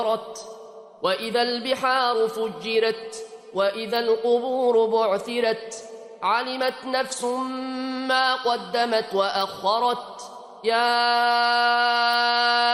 وإذا البحار فجرت وإذا القبور بعثرت علمت نفس ما قدمت وأخرت يا